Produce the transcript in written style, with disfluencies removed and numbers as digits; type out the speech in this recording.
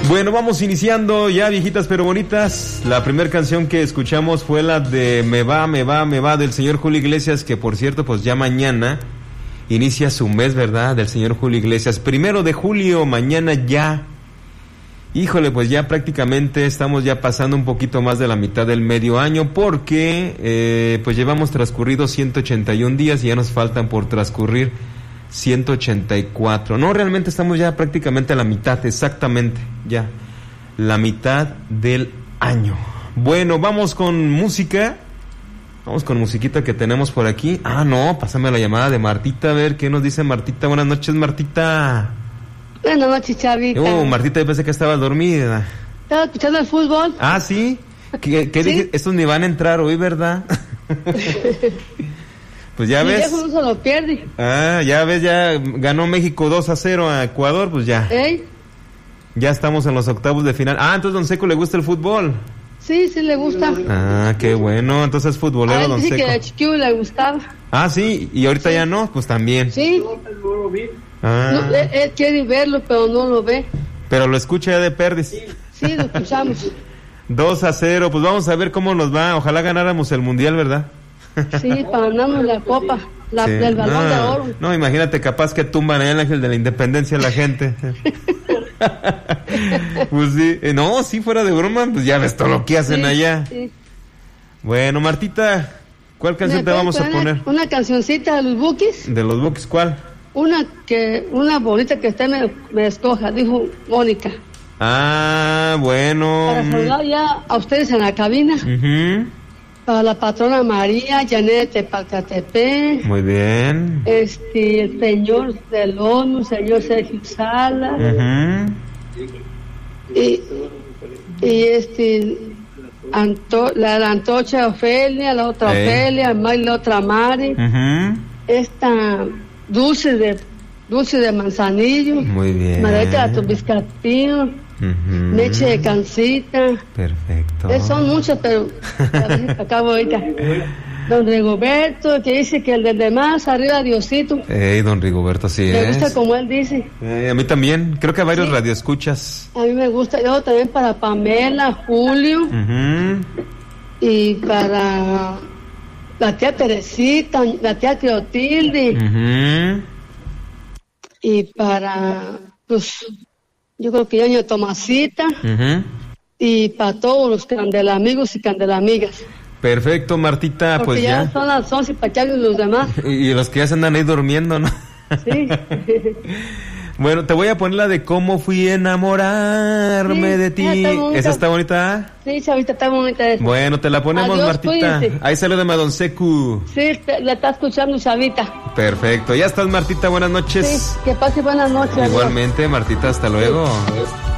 Bueno, vamos iniciando ya, viejitas pero bonitas. La primera canción que escuchamos fue la de Me va, me va, me va del señor Julio Iglesias, que por cierto, pues ya mañana inicia su mes, ¿verdad? Del señor Julio Iglesias. 1 de julio, mañana ya. Híjole, pues ya prácticamente estamos ya pasando un poquito más de la mitad del medio año, porque pues llevamos transcurridos 181 días y ya nos faltan por transcurrir 184. No, realmente estamos ya prácticamente a la mitad, exactamente, ya, la mitad del año. Bueno, vamos con música. Vamos con musiquita que tenemos por aquí. Ah, no, pásame la llamada de Martita, a ver qué nos dice Martita. Buenas noches, Martita. Buenas noches, Chavita. Martita, yo pensé que estabas dormida. Estaba escuchando el fútbol. Ah, ¿sí? ¿Qué ¿Sí? dije? Estos ni van a entrar hoy, ¿verdad? Pues ya ves. Viejo no se lo pierde. Ah, ya ves, ya ganó México 2-0 a Ecuador, pues ya. Ya estamos en los octavos de final. Ah, entonces Don Seco le gusta el fútbol. Sí, sí le gusta. Ah, qué bueno, entonces es futbolero, Don Seco. Dice que de chiquillo le gustaba. Ah, sí, y ahorita ya no, pues también. Sí. Ah. No, él quiere verlo, pero no lo ve. Pero lo escucha ya de perdiz. Sí, lo escuchamos. 2-0, pues vamos a ver cómo nos va. Ojalá ganáramos el mundial, ¿verdad? Sí, para ganarnos la copa, Sí. del balón de oro. No, imagínate, capaz que tumban allá el ángel de la independencia a la gente. Pues sí, no, si fuera de broma, pues ya ves todo lo que hacen allá. Sí. Bueno, Martita, ¿cuál canción te vamos a poner? Una cancioncita de los Bukis. De los Bukis, ¿cuál? Una bonita que usted me escoja, dijo Mónica. Ah, bueno. Para saludar ya a ustedes en la cabina. Uh-huh. Para la patrona María, Janet de Pacatepec. Muy bien. El señor del ONU, señor Sergio Sala. Uh-huh. La Antocha Ofelia, la otra Ofelia, la otra Mari. Uh-huh. Esta Dulce de Manzanillo. Muy bien. Margarita de Tobiscapino. Uh-huh. Leche de Cancita. Perfecto. Son muchas, pero acabo ahorita. Don Rigoberto, que dice que el de más arriba, Diosito. Don Rigoberto, sí me es. gusta como él dice. A mí también, creo que a varios radioescuchas. A mí me gusta, yo también para Pamela, Julio. Uh-huh. Y para la tía Teresita, la tía Clotilde. Uh-huh. Y para, pues, yo creo que Doña Tomasita. Uh-huh. Y para todos los candelamigos y candelamigas. Perfecto, Martita. Porque pues ya son las 11 para echarles los demás. Y los que ya se andan ahí durmiendo, ¿no? Sí. Bueno, te voy a poner la de Cómo fui a enamorarme de ti. ¿Esa está bonita? Sí, Chavita, está bonita esa. Bueno, te la ponemos. Adiós, Martita. Cuídense. Ahí saludame a Don Secu. Sí, la está escuchando, Chavita. Perfecto, ya estás, Martita, buenas noches. Sí, que pase buenas noches. Igualmente, Martita, hasta luego. Sí.